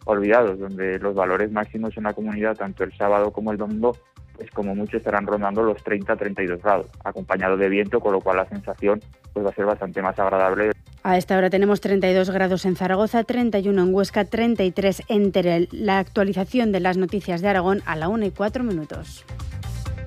olvidados, donde los valores máximos en la comunidad, tanto el sábado como el domingo, pues como mucho estarán rondando los 30-32 grados, acompañado de viento, con lo cual la sensación pues va a ser bastante más agradable. A esta hora tenemos 32 grados en Zaragoza, 31 en Huesca, 33 en Teruel. La actualización de las noticias de Aragón a la 1:04.